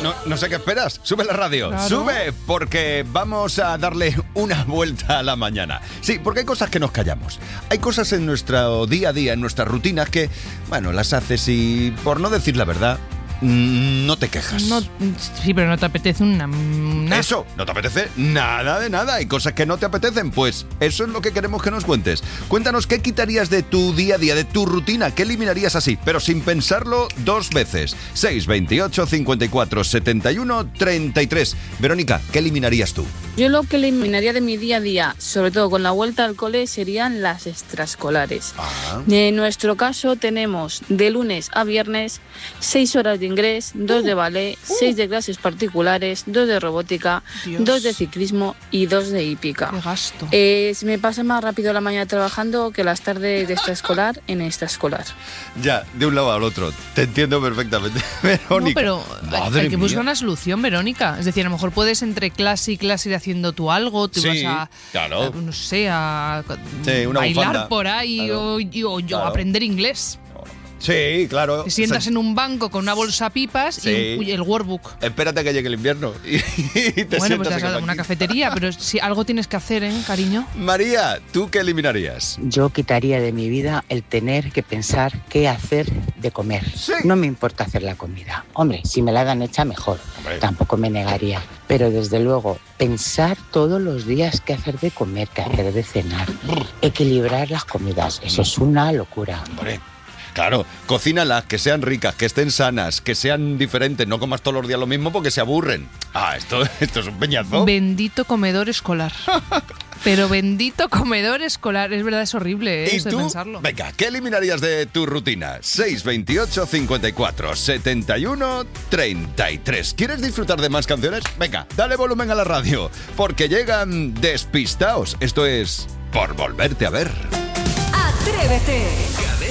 No sé qué esperas. Sube la radio. Claro. Sube, porque vamos a darle una vuelta a la mañana. Sí, porque hay cosas que nos callamos. Hay cosas en nuestro día a día, en nuestras rutinas que, bueno, las haces y, por no decir la verdad, no te quejas. No, sí, pero no te apetece una... Eso, no te apetece nada de nada. Hay cosas que no te apetecen, pues eso es lo que queremos que nos cuentes. Cuéntanos qué quitarías de tu día a día, de tu rutina, qué eliminarías así, pero sin pensarlo dos veces. 628 54 71 33. Verónica, ¿qué eliminarías tú? Yo lo que eliminaría de mi día a día, sobre todo con la vuelta al cole, serían las extraescolares. En nuestro caso tenemos de lunes a viernes 6 horas de inglés, 2 de ballet, 6 de clases particulares, 2 de robótica, Dios. 2 de ciclismo y 2 de hípica. Qué gasto. Se me pasa más rápido la mañana trabajando que las tardes de extraescolar en extraescolar. Ya, de un lado al otro. Te entiendo perfectamente, Verónica. No, pero Madre hay que buscar mía. una solución, Verónica. Es decir, a lo mejor puedes entre clase y clase ir haciendo tú algo, tú Sí, vas claro. no sé, a Sí, una bailar bufanda. por ahí Claro. o Claro. aprender inglés. Sí, claro. Te sientas en un banco con una bolsa pipas Sí. y el workbook. Espérate a que llegue el invierno y te Bueno, pues sientas ya en el una banquillo. cafetería, pero si algo tienes que hacer, cariño? María, ¿tú qué eliminarías? Yo quitaría de mi vida el tener que pensar qué hacer de comer. Sí. No me importa hacer la comida. Hombre, si me la dan hecha, mejor. Hombre. Tampoco me negaría. Pero desde luego, pensar todos los días qué hacer de comer, qué hacer de cenar, equilibrar las comidas, eso es una locura. Hombre, claro, cocínalas, que sean ricas, que estén sanas, que sean diferentes. No comas todos los días lo mismo porque se aburren. Esto es un peñazo. Bendito comedor escolar. Pero bendito comedor escolar. Es verdad, es horrible ¿Y eso de tú? pensarlo. Venga, ¿qué eliminarías de tu rutina? 628 54 71 33. ¿Quieres disfrutar de más canciones? Venga, dale volumen a la radio, porque llegan Despistaos. Esto es Por Volverte a Ver. Atrévete.